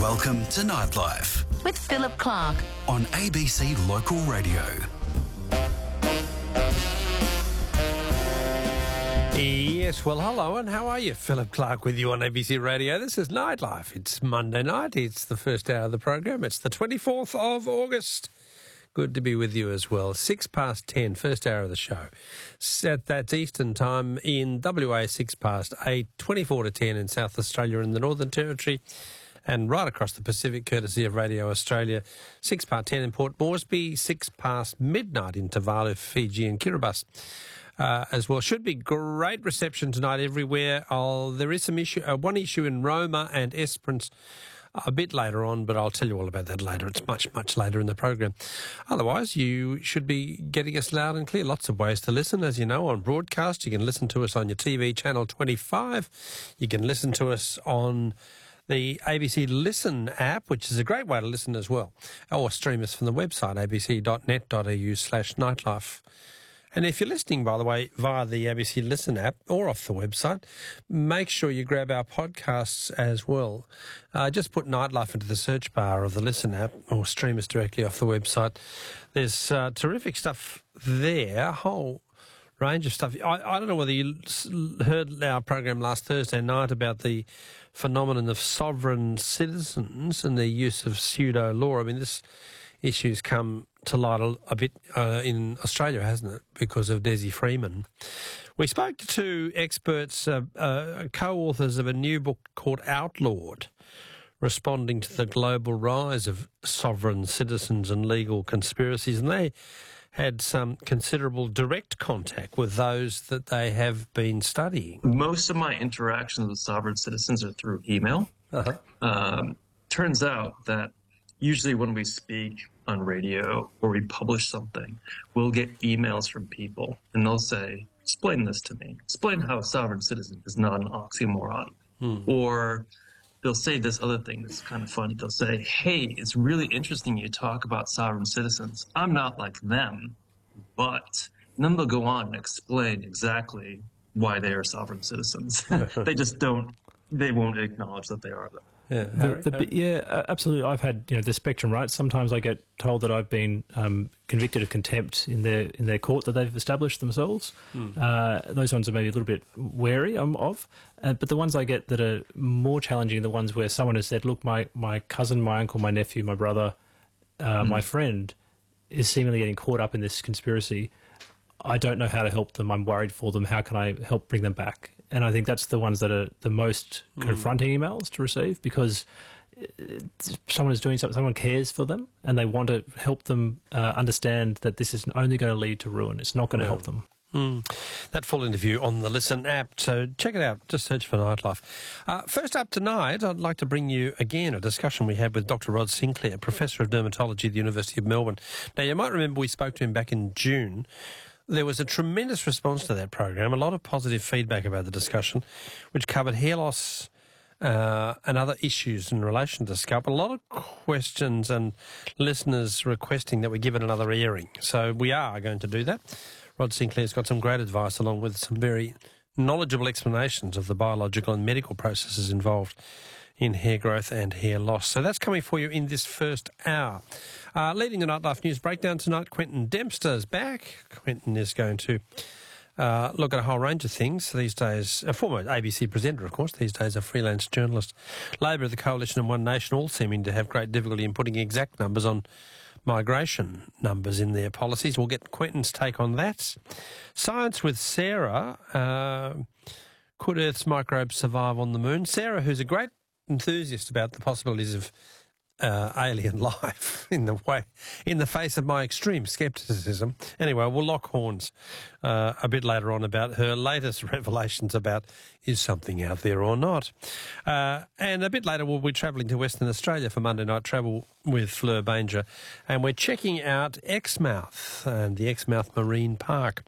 Welcome to Nightlife with Philip Clark on ABC Local Radio. Yes, well, hello, and how are you? Philip Clark with you on ABC Radio. This is Nightlife. It's Monday night. It's the first hour of the program. It's the 24th of August. Good to be with you as well. 10:06, first hour of the show. That's Eastern Time in WA, 8:06, 24 to 10 in South Australia and the Northern Territory, and right across the Pacific, courtesy of Radio Australia, 10:06 in Port Moresby, 6 midnight in Tuvalu, Fiji and Kiribati. As well. Should be great reception tonight everywhere. There is one issue in Roma and Esperance a bit later on, but I'll tell you all about that later. It's much, much later in the program. Otherwise, you should be getting us loud and clear. Lots of ways to listen, as you know, on broadcast. You can listen to us on your TV, Channel 25. You can listen to us on the ABC Listen app, which is a great way to listen as well. Or stream us from the website, abc.net.au/nightlife. And if you're listening, by the way, via the ABC Listen app or off the website, make sure you grab our podcasts as well. Just put Nightlife into the search bar of the Listen app or stream us directly off the website. There's terrific stuff there, a whole range of stuff. I don't know whether you heard our program last Thursday night about the phenomenon of sovereign citizens and the use of pseudo-law. I mean, this issue's come to light a bit in Australia, hasn't it, because of Desi Freeman. We spoke to two experts, co-authors of a new book called Outlawed, responding to the global rise of sovereign citizens and legal conspiracies, and they had some considerable direct contact with those that they have been studying. Most of my interactions with sovereign citizens are through email. Turns out that usually when we speak on radio or we publish something, we'll get emails from people and they'll say, explain this to me. Explain how a sovereign citizen is not an oxymoron. Or they'll say this other thing that's kind of funny. They'll say, hey, it's really interesting you talk about sovereign citizens. I'm not like them, but... And then they'll go on and explain exactly why they are sovereign citizens. They won't acknowledge that they are them. Yeah, absolutely. I've had the spectrum, right? Sometimes I get told that I've been convicted of contempt in their court that they've established themselves. Those ones are maybe a little bit wary of. But the ones I get that are more challenging are the ones where someone has said, look, my cousin, my uncle, my nephew, my brother, my friend is seemingly getting caught up in this conspiracy. I don't know how to help them. I'm worried for them. How can I help bring them back? And I think that's the ones that are the most confronting emails to receive, because someone is doing something, someone cares for them, and they want to help them understand that this is only going to lead to ruin. It's not going to help them. That full interview on the Listen app, so check it out. Just search for Nightlife. First up tonight, I'd like to bring you again a discussion we had with Dr. Rod Sinclair, Professor of Dermatology at the University of Melbourne. Now, you might remember we spoke to him back in June. There was a tremendous response to that program, a lot of positive feedback about the discussion, which covered hair loss and other issues in relation to scalp. A lot of questions and listeners requesting that we give it another airing. So we are going to do that. Rod Sinclair's got some great advice along with some very knowledgeable explanations of the biological and medical processes involved in hair growth and hair loss. So that's coming for you in this first hour. Leading the Nightlife News Breakdown tonight, Quentin Dempster's back. Quentin is going to look at a whole range of things these days. A former ABC presenter, of course, these days a freelance journalist. Labor, the Coalition and One Nation all seeming to have great difficulty in putting exact numbers on migration numbers in their policies. We'll get Quentin's take on that. Science with Sarah. Could Earth's microbes survive on the moon? Sarah, who's a great enthusiast about the possibilities of alien life in the face of my extreme scepticism. Anyway, we'll lock horns a bit later on about her latest revelations about is something out there or not. And a bit later we'll be travelling to Western Australia for Monday Night Travel with Fleur Banger, and we're checking out Exmouth and the Exmouth Marine Park.